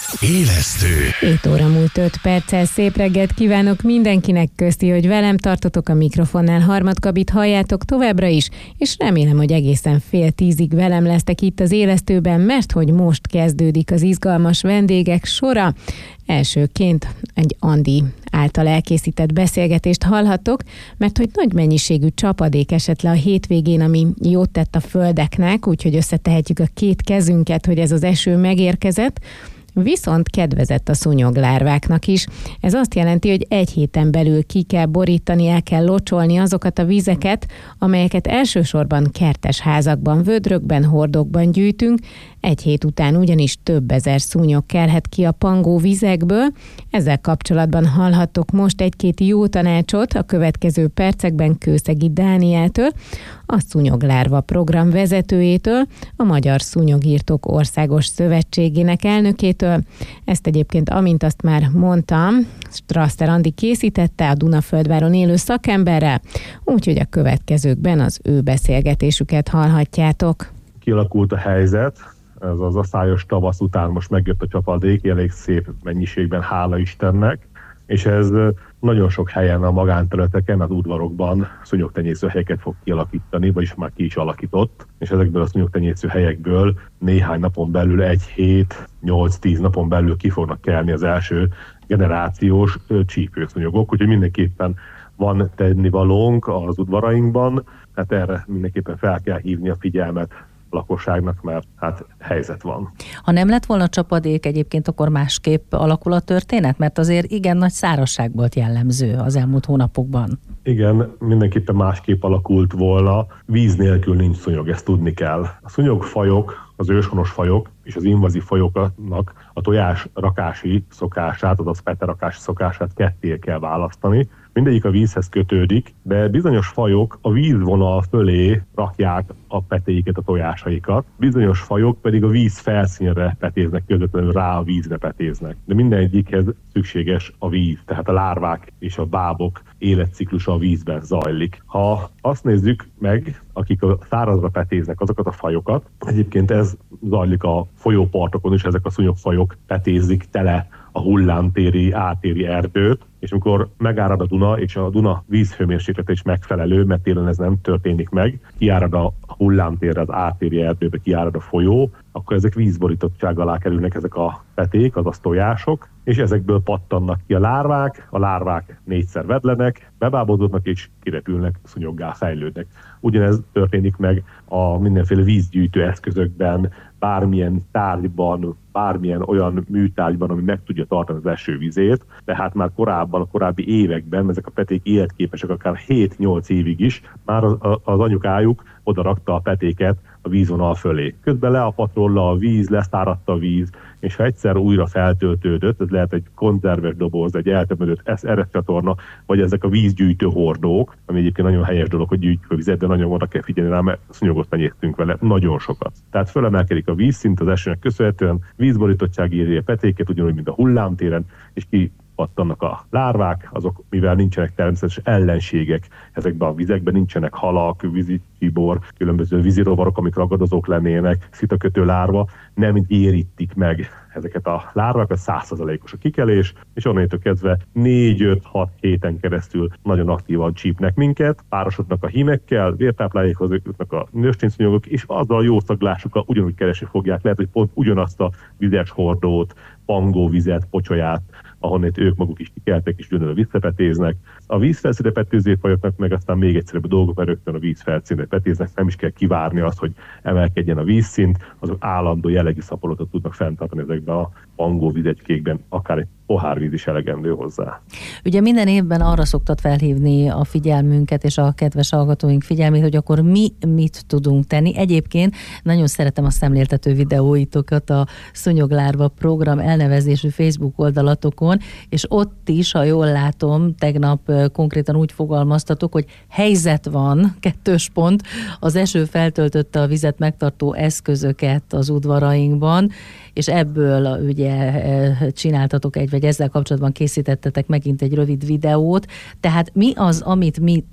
Élesztő. 7 óra múlt 5 perccel. Szép reggelt kívánok mindenkinek, közti, hogy velem tartotok a mikrofonnál. Harmad Gabit halljátok továbbra is, és remélem, hogy egészen 9:30 velem lesztek itt az Élesztőben, mert hogy most kezdődik az izgalmas vendégek sora. Elsőként egy Andi által elkészített beszélgetést hallhattok, mert hogy nagy mennyiségű csapadék esett le a hétvégén, ami jót tett a földeknek, úgyhogy összetehetjük a két kezünket, hogy ez az eső megérkezett. Viszont kedvezett a szúnyoglárváknak is. Ez azt jelenti, hogy egy héten belül ki kell borítani, el kell locsolni azokat a vizeket, amelyeket elsősorban kertes házakban, vödrökben, hordókban gyűjtünk. Egy hét után ugyanis több ezer szúnyog kelhet ki a pangó vizekből. Ezzel kapcsolatban hallhattok most egy-két jó tanácsot a következő percekben Kőszegi Dánieltől, a Szúnyoglárva program vezetőjétől, a Magyar Szúnyogirtók Országos Szövetségének elnökétől. Ezt egyébként, amint azt már mondtam, Strasser Andi készítette a Dunaföldváron élő szakemberrel, úgyhogy a következőkben az ő beszélgetésüket hallhatjátok. Kialakult a helyzet, ez az aszályos tavasz után most megjött a csapadék, elég szép mennyiségben, hála Istennek, és ez nagyon sok helyen a magánterületeken, az udvarokban szúnyogtenyésző helyeket fog kialakítani, vagyis már ki is alakított, és ezekből a szúnyogtenyésző helyekből néhány napon belül, 1 hét, 8-10 napon belül ki fognak kelni az első generációs csípőszúnyogok, úgyhogy mindenképpen van tennivalónk az udvarainkban, hát erre mindenképpen fel kell hívni a figyelmet lakosságnak, mert hát helyzet van. Ha nem lett volna csapadék egyébként, akkor másképp alakul a történet? Mert azért igen nagy szárazság volt jellemző az elmúlt hónapokban. Igen, mindenképpen másképp alakult volna. Víz nélkül nincs szúnyog, ezt tudni kell. A szúnyogfajok, az őshonos fajok és az invazív fajoknak a tojás rakási szokását, azaz peterakási szokását ketté kell választani. Mindegyik a vízhez kötődik, de bizonyos fajok a vízvonal fölé rakják a petéiket, a tojásaikat, bizonyos fajok pedig a víz felszínre petéznek, közvetlenül rá a vízre petéznek. De mindegyikhez szükséges a víz, tehát a lárvák és a bábok életciklusa a vízben zajlik. Ha azt nézzük meg, akik a szárazra petéznek azokat a fajokat, egyébként ez zajlik a folyópartokon is, ezek a szúnyogfajok petézik tele a hullámtéri, átéri erdőt, és amikor megárad a Duna, és a Duna vízhőmérséklete is megfelelő, mert télen ez nem történik meg, kiárad a hullámtérre, az átéri erdőbe, kiárad a folyó, akkor ezek vízborítottság alá kerülnek ezek a peték, azaz tojások, és ezekből pattannak ki a lárvák 4-szer vedlenek, bebábozódnak és kirepülnek, szúnyoggá fejlődnek. Ugyanez történik meg a mindenféle vízgyűjtő eszközökben, bármilyen tárgyban, bármilyen olyan műtárgyban, ami meg tudja tartani az esővizét, tehát már korábban, a korábbi években ezek a peték életképesek akár 7-8 évig is, már az anyukájuk oda rakta a petéket a vízvonal fölé. Közben leapadt róla a víz, leszáradta a víz, és ha egyszer újra feltöltődött, ez lehet egy konzerves doboz, egy eltömödött ereszcsatorna, vagy ezek a vízgyűjtő hordók, ami egyébként nagyon helyes dolog, hogy gyűjtjük a vizet, de nagyon oda kell figyelni rá, mert szúnyogot tenyésztünk vele, nagyon sokat. Tehát fölemelkedik a vízszint az esőnek köszönhetően, vízborítottság éri a petéket, ugyanúgy, mint a hullámtéren, és pattannak a lárvák, azok, mivel nincsenek természetes ellenségek ezekben a vizekben, nincsenek halak, vízicsibor, különböző vízirovarok, amik ragadozók lennének, szitakötő lárva, nem gyérítik meg ezeket a lárvákat, 100%-os a kikelés, és onnantól kezdve 4-5-6 héten keresztül nagyon aktívan csípnek minket, párosodnak a hímekkel, vértáplálékhoz jutnak a nőstényszúnyogok, és azzal a jó szaglásukkal ugyanúgy keresni fogják, lehet, hogy pont ugyanazt a vizes hordót, pangóvizet, pocsolyát, ahonnét ők maguk is kikeltek és ugyanúgy visszapetéznek. A vízfelszínre petéző fajoknak meg aztán még egyszerűbb a dolgok, mert rögtön a vízfelszínre petéznek, nem is kell kivárni azt, hogy emelkedjen a vízszint, azok állandó jellegű szaporotot tudnak fenntartani ezekben a pangóvizecskékben, akár egy pohárvíz is elegendő hozzá. Ugye minden évben arra szoktad felhívni a figyelmünket és a kedves hallgatóink figyelmét, hogy akkor mi mit tudunk tenni. Egyébként nagyon szeretem a szemléltető videóitokat a Szúnyoglárva program elnevezésű Facebook oldalatokon, és ott is, ha jól látom, tegnap konkrétan úgy fogalmaztatok, hogy helyzet van, 2. pont, az eső feltöltötte a vizet megtartó eszközöket az udvarainkban, és ebből ugye csináltatok vagy ezzel kapcsolatban készítettetek megint egy rövid videót. Tehát mi az, amit mi